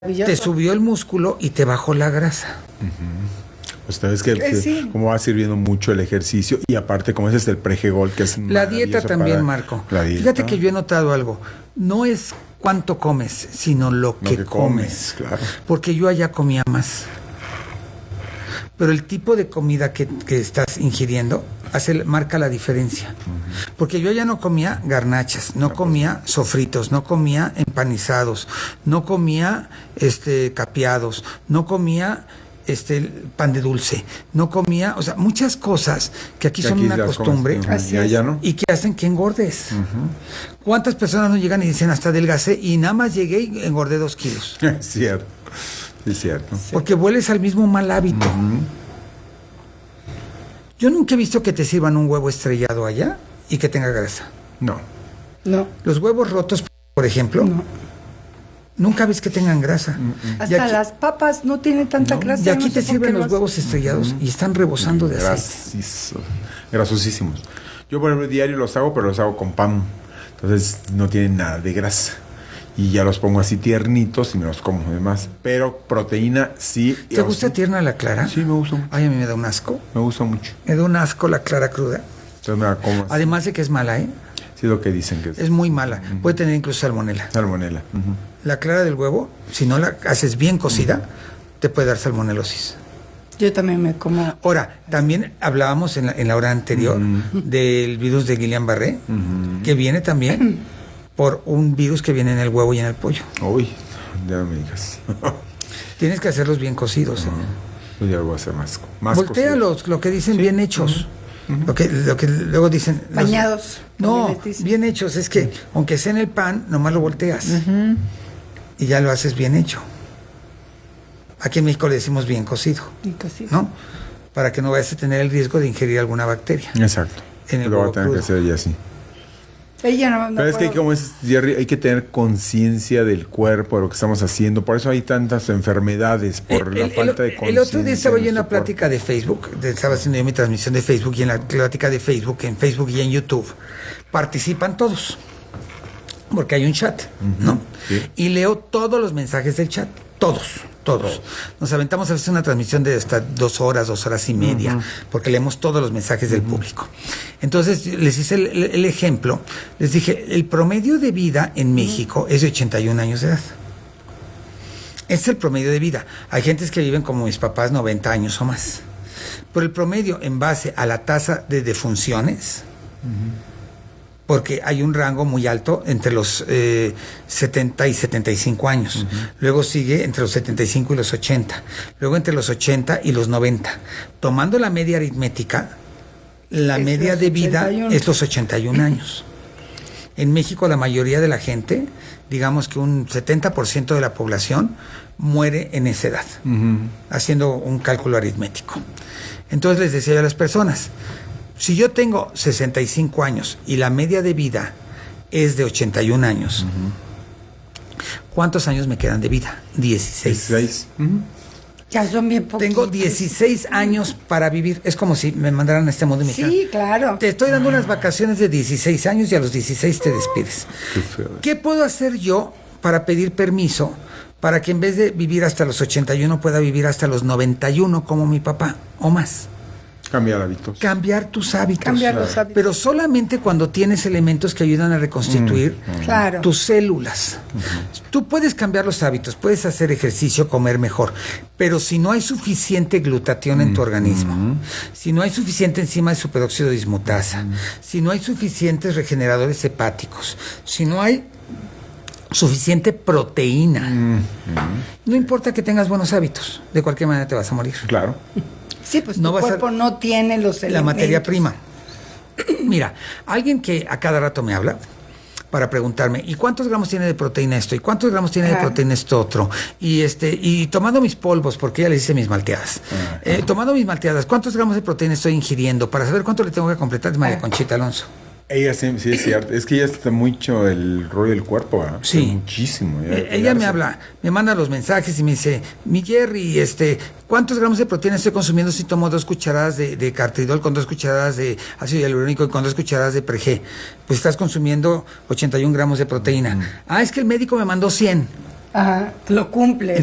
te subió el músculo y te bajó la grasa. Pues sabes que sí. Como va sirviendo mucho el ejercicio y aparte como ese es el Prejegol, que es la dieta también, Marco. La dieta. Fíjate que yo he notado algo. No es cuánto comes, sino lo que comes. Claro. Porque yo allá comía más. Pero el tipo de comida que estás ingiriendo marca la diferencia. Porque yo ya no comía garnachas, no comía sofritos, no comía empanizados, no comía capeados, no comía pan de dulce, no comía, o sea, muchas cosas que aquí son una costumbre y que hacen que engordes. ¿Cuántas personas no llegan y dicen hasta adelgacé y nada más llegué y engordé 2 kilos? Cierto. Es cierto. Porque vuelves al mismo mal hábito. Yo nunca he visto que te sirvan un huevo estrellado allá y que tenga grasa. No. Los huevos rotos, por ejemplo, nunca ves que tengan grasa. Hasta aquí, las papas no tienen tanta grasa. Y aquí te sirven los huevos estrellados y están rebosando de aceite. Grasosísimos. Yo por ejemplo diario los hago, pero los hago con pan. Entonces no tienen nada de grasa. Y ya los pongo así tiernitos y me los como además. Pero proteína sí. ¿Te gusta tierna la clara? Sí, me gusta mucho. Ay, a mí me da un asco. Me gusta mucho. Me da un asco la clara cruda. Entonces me la como así. Además de que es mala, ¿eh? Sí, lo que dicen que es. Es muy mala. Puede tener incluso salmonela. Salmonela. La clara del huevo, si no la haces bien cocida, te puede dar salmonelosis. Yo también me como. Ahora, también hablábamos en la hora anterior del virus de Guillain-Barré, que viene también por un virus que viene en el huevo y en el pollo. Uy, ya no me digas. Tienes que hacerlos bien cocidos. Pues ya lo voy a hacer más Voltéalos, lo que dicen bien hechos. Lo que luego dicen... Bañados. No, bien hechos. Es que, aunque sea en el pan, nomás lo volteas. Y ya lo haces bien hecho. Aquí en México le decimos bien cocido. Bien cocido. ¿No? Para que no vayas a tener el riesgo de ingerir alguna bacteria. Exacto. En el lo huevo va a tener crudo. que hacer ya así. Ella no Pero es que como es, Jerry, hay que tener conciencia del cuerpo, de lo que estamos haciendo. Por eso hay tantas enfermedades, por la falta de conciencia. El otro día estaba yo en una plática de Facebook, estaba haciendo yo mi transmisión de Facebook, y en la plática de Facebook, en Facebook y en YouTube, participan todos, porque hay un chat, ¿no? Sí. Y leo todos los mensajes del chat, todos. Nos aventamos a veces una transmisión de hasta 2 horas, 2 horas y media, porque leemos todos los mensajes del público. Entonces les hice el ejemplo, les dije, el promedio de vida en México es de 81 años de edad. Este es el promedio de vida. Hay gentes que viven como mis papás 90 años o más. Pero el promedio en base a la tasa de defunciones, porque hay un rango muy alto entre los 70 y 75 años. Luego sigue entre los 75 y los 80. Luego entre los 80 y los 90. Tomando la media aritmética, la media de vida es los 81 años. En México la mayoría de la gente, digamos que un 70% de la población muere en esa edad, haciendo un cálculo aritmético. Entonces les decía yo a las personas, si yo tengo 65 años y la media de vida es de 81 años, ¿cuántos años me quedan de vida? 16. Ya son bien poquitos. Tengo 16 años para vivir. Es como si me mandaran a este mundo y me dijeran, sí, claro. te estoy dando unas vacaciones de 16 años y a los 16 te despides. Qué feo. ¿Qué puedo hacer yo para pedir permiso para que en vez de vivir hasta los 81 pueda vivir hasta los 91 como mi papá o más? Cambiar hábitos. Cambiar tus hábitos. Cambiar los hábitos. Pero solamente cuando tienes elementos que ayudan a reconstituir Claro. tus células. Tú puedes cambiar los hábitos, puedes hacer ejercicio, comer mejor, pero si no hay suficiente glutatión en tu organismo, si no hay suficiente enzima de superóxido dismutasa, si no hay suficientes regeneradores hepáticos, si no hay suficiente proteína, no importa que tengas buenos hábitos, de cualquier manera te vas a morir. Claro. Sí, pues No tu va a cuerpo ser no tiene los elementos. la materia prima. Mira, alguien que a cada rato me habla para preguntarme, ¿y cuántos gramos tiene de proteína esto? ¿Y cuántos gramos tiene de proteína esto otro? Y tomando mis polvos, porque ya les hice mis malteadas. Tomando mis malteadas, ¿cuántos gramos de proteína estoy ingiriendo? Para saber cuánto le tengo que completar, es María Conchita Alonso. Ella sí es cierto. Es que ya está mucho el rollo del cuerpo, ¿verdad? Sí. Muchísimo. Ella me habla, me manda los mensajes y me dice, mi Jerry, ¿cuántos gramos de proteína estoy consumiendo si tomo 2 cucharadas de cartridol con 2 cucharadas de ácido hialurónico y con 2 cucharadas de Preg? Pues estás consumiendo 81 gramos de proteína. Es que el médico me mandó 100. Ajá, lo cumple.